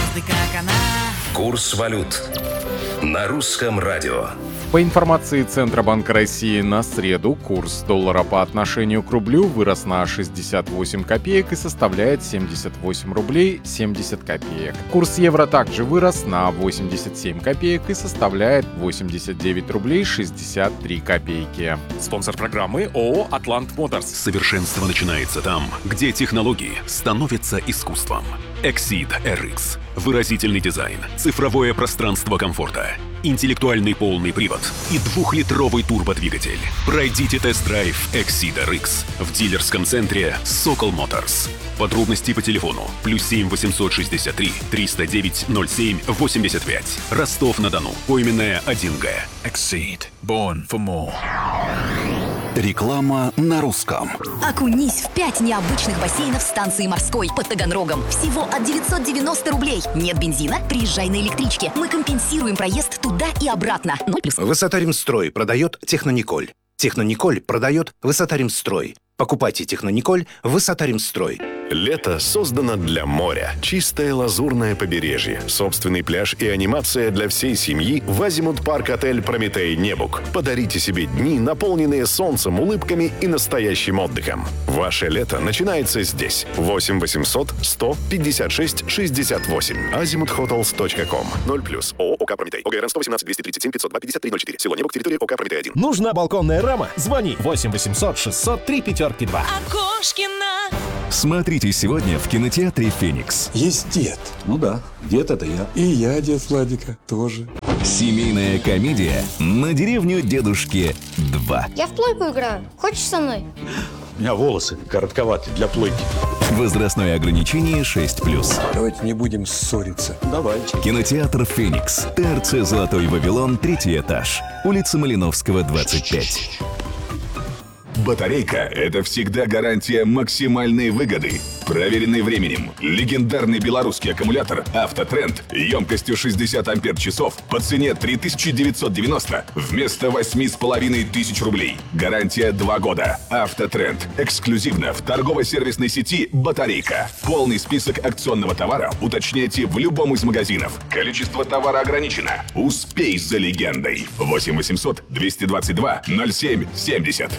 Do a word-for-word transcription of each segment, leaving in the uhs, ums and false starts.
звезды, как она. Курс валют на русском радио. По информации Центробанка России, на среду курс доллара по отношению к рублю вырос на шестьдесят восемь копеек и составляет семьдесят восемь рублей семьдесят копеек. Курс евро также вырос на восемьдесят семь копеек и составляет восемьдесят девять рублей шестьдесят три копейки. Спонсор программы ООО «Атлант Моторс». Совершенство начинается там, где технологии становятся искусством. Exceed эр икс. Выразительный дизайн, цифровое пространство комфорта, интеллектуальный полный привод и двухлитровый турбодвигатель. Пройдите тест-драйв Exceed эр икс в дилерском центре Sokol Motors. Подробности по телефону плюс семь восемьсот шестьдесят три триста девять ноль семь восемьдесят пять. Ростов-на-Дону. Поименная один Г. Exceed. Born for more. Реклама на русском. Окунись в пять необычных бассейнов станции Морской под Таганрогом. Всего от девятьсот девяносто рублей. Нет бензина? Приезжай на электричке. Мы компенсируем проезд туда и обратно. ноль плюс. Высота-Ремстрой продает Технониколь. Технониколь продает Высота-Ремстрой. Покупайте Технониколь Высота-Ремстрой. Лето создано для моря. Чистое лазурное побережье, собственный пляж и анимация для всей семьи в Азимут Парк Отель Прометей Небук. Подарите себе дни, наполненные солнцем, улыбками и настоящим отдыхом. Ваше лето начинается здесь. восемь восемьсот сто пятьдесят шесть шестьдесят восемь. азимут хотелс точка ком. ноль плюс. ООО ОК Прометей. ОГРН сто восемнадцать двести тридцать семь пятьсот два пятьдесят три ноль четыре. Село Небук, территория ОК Прометей один. Нужна балконная рама? Звони восемь восемьсот шестьсот три пятерки два. Окошкина. Смотрите сегодня в кинотеатре «Феникс». Есть дед. Ну да, дед это я. И я дед Владика тоже. Семейная комедия на деревню дедушки два. Я в плойку играю. Хочешь со мной? У меня волосы коротковаты для плойки. Возрастное ограничение шесть плюс. Давайте не будем ссориться. Давайте. Кинотеатр «Феникс». ТРЦ «Золотой Вавилон», третий этаж. Улица Малиновского, двадцать пять. Батарейка – это всегда гарантия максимальной выгоды. Проверенный временем. Легендарный белорусский аккумулятор «Автотренд» емкостью шестьдесят ампер-часов по цене три тысячи девятьсот девяносто вместо восемь с половиной тысяч рублей. Гарантия два года. «Автотренд» эксклюзивно в торгово-сервисной сети «Батарейка». Полный список акционного товара уточняйте в любом из магазинов. Количество товара ограничено. Успей за легендой. восемь восемьсот двести двадцать два ноль семь семьдесят.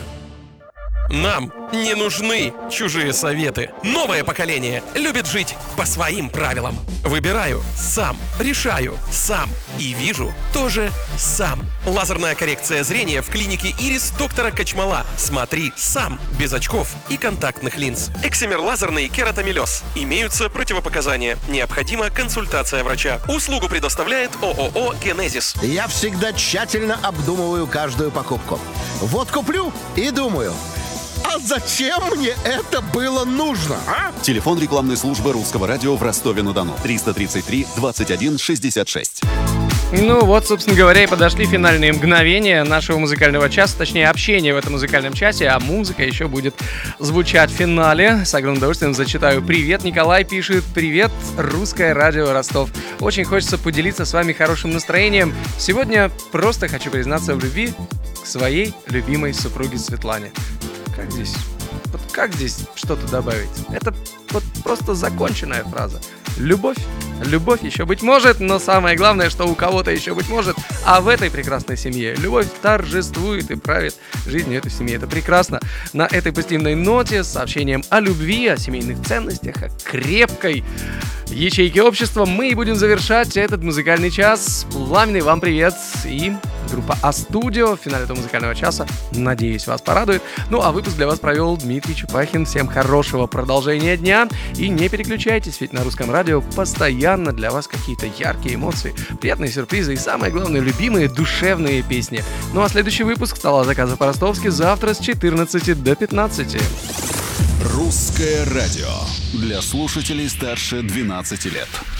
Нам не нужны чужие советы. Новое поколение любит жить по своим правилам. Выбираю сам, решаю сам и вижу тоже сам. Лазерная коррекция зрения в клинике Ирис доктора Качмала. Смотри сам, без очков и контактных линз. Эксимер лазерный кератомелез. Имеются противопоказания. Необходима консультация врача. Услугу предоставляет ООО «Генезис». Я всегда тщательно обдумываю каждую покупку. Вот куплю и думаю: а зачем мне это было нужно, а? Телефон рекламной службы Русского радио в Ростове-на-Дону. триста тридцать три двадцать один шестьдесят шесть. Ну вот, собственно говоря, и подошли финальные мгновения нашего музыкального часа, точнее общения в этом музыкальном часе, а музыка еще будет звучать в финале. С огромным удовольствием зачитаю. Привет, Николай пишет. Привет, Русское радио Ростов. Очень хочется поделиться с вами хорошим настроением. Сегодня просто хочу признаться в любви к своей любимой супруге Светлане. Как здесь? Вот как здесь что-то добавить? Это вот просто законченная фраза. Любовь. Любовь еще быть может, но самое главное, что у кого-то еще быть может, а в этой прекрасной семье любовь торжествует и правит жизнью этой семьи. Это прекрасно. На этой позитивной ноте с сообщением о любви, о семейных ценностях, о крепкой ячейке общества мы и будем завершать этот музыкальный час. Пламенный вам привет и группа А-студио в финале этого музыкального часа. Надеюсь, вас порадует. Ну, а выпуск для вас провел Дмитрий Чупахин. Всем хорошего продолжения дня. И не переключайтесь, ведь на Русском радио постоянно для вас какие-то яркие эмоции, приятные сюрпризы и, самое главное, любимые душевные песни. Ну, а следующий выпуск «Стола заказа по-ростовски» завтра с четырнадцати до пятнадцати. Русское радио для слушателей старше двенадцати лет.